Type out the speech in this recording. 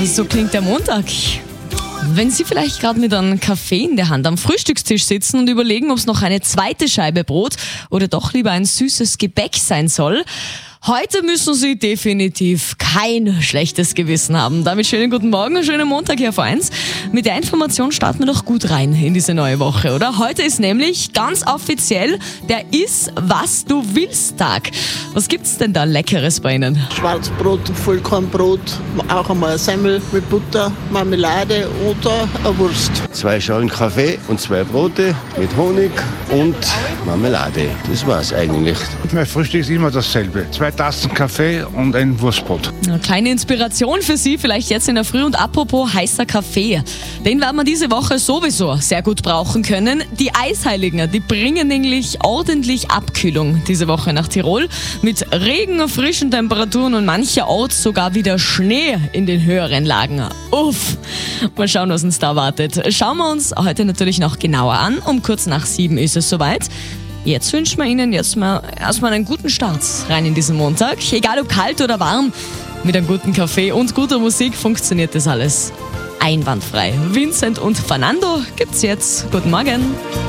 So klingt der Montag. Wenn Sie vielleicht gerade mit einem Kaffee in der Hand am Frühstückstisch sitzen und überlegen, ob es noch eine zweite Scheibe Brot oder doch lieber ein süßes Gebäck sein soll, heute müssen Sie definitiv kein schlechtes Gewissen haben. Damit schönen guten Morgen und schönen Montag hier vor 1. Mit der Information starten wir doch gut rein in diese neue Woche, oder? Heute ist nämlich ganz offiziell der Iss, was du willst Tag. Was gibt's denn da Leckeres bei Ihnen? Schwarzbrot, Vollkornbrot, auch einmal ein Semmel mit Butter, Marmelade oder eine Wurst. 2 Schalen Kaffee und 2 Brote mit Honig und Marmelade. Das war's eigentlich. Mein Frühstück ist immer dasselbe. 2 Tassen Kaffee und ein Wurstbrot. Eine kleine Inspiration für Sie, vielleicht jetzt in der Früh. Und apropos heißer Kaffee, den werden wir diese Woche sowieso sehr gut brauchen können. Die Eisheiligen, die bringen nämlich ordentlich Abkühlung diese Woche nach Tirol. Mit Regen, frischen Temperaturen und mancherorts sogar wieder Schnee in den höheren Lagen. Uff, mal schauen, was uns da wartet. Schauen wir uns heute natürlich noch genauer an. Um kurz nach 7 ist es soweit. Jetzt wünschen wir Ihnen erstmal einen guten Start rein in diesen Montag. Egal ob kalt oder warm, mit einem guten Kaffee und guter Musik funktioniert das alles einwandfrei. Vincent und Fernando gibt's jetzt. Guten Morgen.